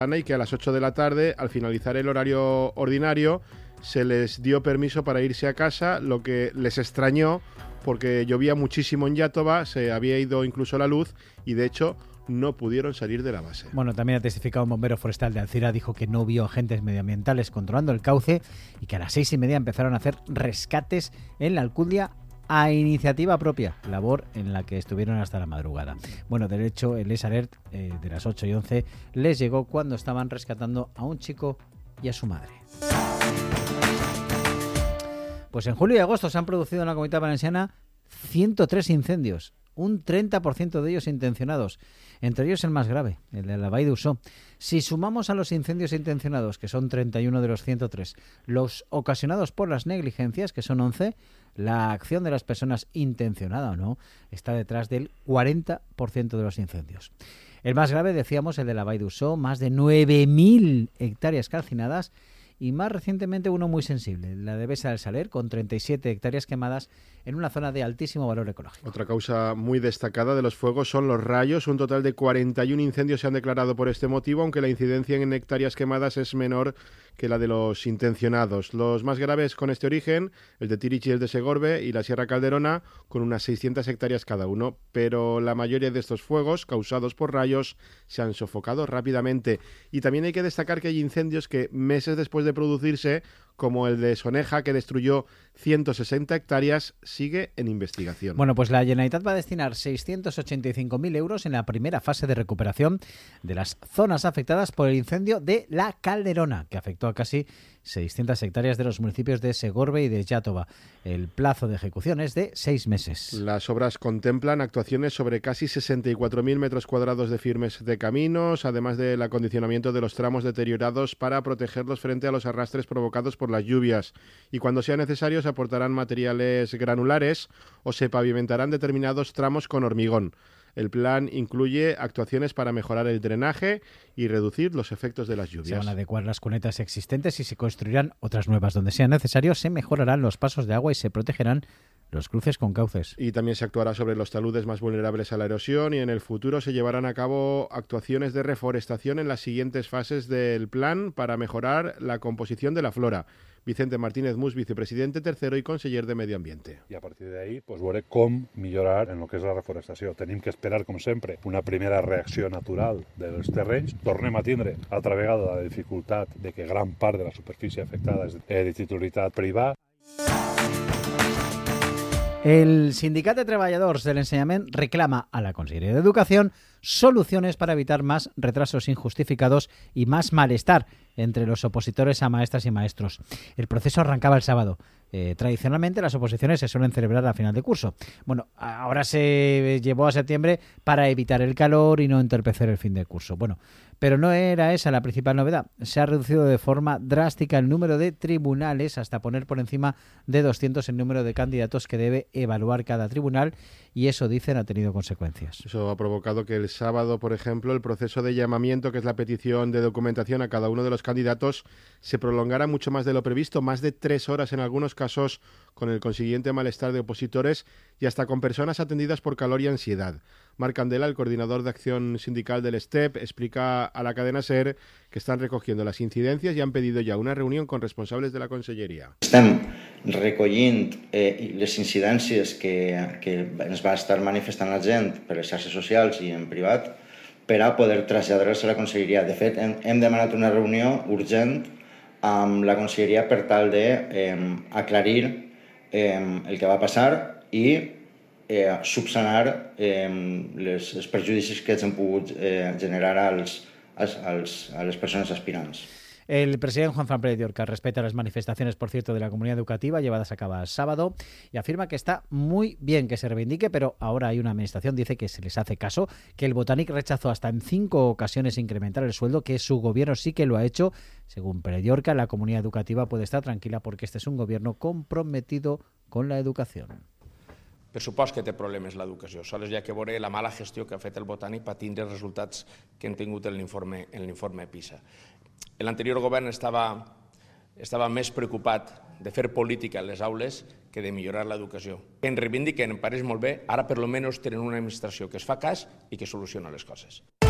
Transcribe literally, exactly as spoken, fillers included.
y que a las ocho de la tarde, al finalizar el horario ordinario, se les dio permiso para irse a casa, lo que les extrañó porque llovía muchísimo en Iàtova, se había ido incluso la luz y de hecho no pudieron salir de la base. Bueno, también ha testificado un bombero forestal de Alcira, dijo que no vio agentes medioambientales controlando el cauce y que a las seis y media empezaron a hacer rescates en la Alcúdia a iniciativa propia, labor en la que estuvieron hasta la madrugada. Bueno, de hecho, el S Alert eh, de las ocho y once les llegó cuando estaban rescatando a un chico y a su madre. Pues en julio y agosto se han producido en la Comunitat Valenciana ciento tres incendios, un treinta por ciento de ellos intencionados, entre ellos el más grave, el de la Vall d'Uixó. Si sumamos a los incendios intencionados, que son treinta y uno de los ciento tres, los ocasionados por las negligencias, que son once, la acción de las personas, intencionada o no, está detrás del cuarenta por ciento de los incendios. El más grave, decíamos, el de la Vall d'Uixó, más de nueve mil hectáreas calcinadas, y más recientemente uno muy sensible, la de Besa del Saler, con treinta y siete hectáreas quemadas en una zona de altísimo valor ecológico. Otra causa muy destacada de los fuegos son los rayos. Un total de cuarenta y uno incendios se han declarado por este motivo, aunque la incidencia en hectáreas quemadas es menor que la de los intencionados. Los más graves con este origen, el de Tirich y el de Segorbe y la Sierra Calderona, con unas seiscientas hectáreas cada uno, pero la mayoría de estos fuegos causados por rayos se han sofocado rápidamente. Y también hay que destacar que hay incendios que meses después de producirse, como el de Soneja, que destruyó ciento sesenta hectáreas, sigue en investigación. Bueno, pues la Generalitat va a destinar seiscientos ochenta y cinco mil euros en la primera fase de recuperación de las zonas afectadas por el incendio de La Calderona, que afectó a casi seiscientas hectáreas de los municipios de Segorbe y de Iàtova. El plazo de ejecución es de seis meses. Las obras contemplan actuaciones sobre casi sesenta y cuatro mil metros cuadrados de firmes de caminos, además del acondicionamiento de los tramos deteriorados para protegerlos frente a los arrastres provocados por las lluvias. Y cuando sea necesario se aportarán materiales granulares o se pavimentarán determinados tramos con hormigón. El plan incluye actuaciones para mejorar el drenaje y reducir los efectos de las lluvias. Se van a adecuar las cunetas existentes y se construirán otras nuevas. Donde sea necesario, se mejorarán los pasos de agua y se protegerán los cruces con cauces. Y también se actuará sobre los taludes más vulnerables a la erosión y en el futuro se llevarán a cabo actuaciones de reforestación en las siguientes fases del plan para mejorar la composición de la flora. Vicente Martínez Mus, vicepresidente tercero i conseller de Medi Ambiente. I a partir d'ahí pues, veure com millorar en el que és la reforestació. Tenim que esperar, com sempre, una primera reacció natural dels terrenys. Tornem a tindre altra vegada la dificultat de que gran part de la superfície afectada és de titularitat privada. El Sindicat de Treballadors del Ensenyament reclama a la Conselleria de Educación soluciones para evitar más retrasos injustificados y más malestar entre los opositores a maestras y maestros. El proceso arrancaba el sábado. Eh, tradicionalmente las oposiciones se suelen celebrar a final de curso. Bueno, ahora se llevó a septiembre para evitar el calor y no entorpecer el fin de curso. Bueno, pero no era esa la principal novedad. Se ha reducido de forma drástica el número de tribunales hasta poner por encima de doscientos el número de candidatos que debe evaluar cada tribunal y eso, dicen, ha tenido consecuencias. Eso ha provocado que el sábado, por ejemplo, el proceso de llamamiento, que es la petición de documentación a cada uno de los candidatos, se prolongara mucho más de lo previsto, más de tres horas en algunos casos, con el consiguiente malestar de opositores y hasta con personas atendidas por calor y ansiedad. Marc Candela, el coordinador de acción sindical del STEP, explica a la cadena SER que están recogiendo las incidencias y han pedido ya una reunión con responsables de la Conselleria. Estem recollint eh, les incidències que, que ens va estar manifestant la gent per les xarxes socials i en privat per a poder traslladar-les a la Conselleria. De fet, hem, hem demanat una reunió urgent amb la Conselleria per tal d'aclarir eh, el que va passar i eh, subsanar eh, les, els perjudicis que han pogut eh, generar als, als, als, a les persones aspirants. El presidente Juan Fran Pérez de Orca respeta las manifestaciones, por cierto, de la comunidad educativa llevadas a cabo el sábado y afirma que está muy bien que se reivindique, pero ahora hay una administración, dice, que se les hace caso, que el Botànic rechazó hasta en cinco ocasiones incrementar el sueldo, que su gobierno sí que lo ha hecho. Según Pérez de Orca, la comunidad educativa puede estar tranquila porque este es un gobierno comprometido con la educación. Per supost que té problemes l'educació, sols hi ha que veure la mala gestió que ha fet el Botànic per tindre els resultats que hem tingut en l'informe en l'informe PISA. L'anterior govern estava, estava més preocupat de fer política a les aules que de millorar l'educació. En reivindiquen, em pareix molt bé, ara per almenys tenen una administració que es fa cas i que soluciona les coses.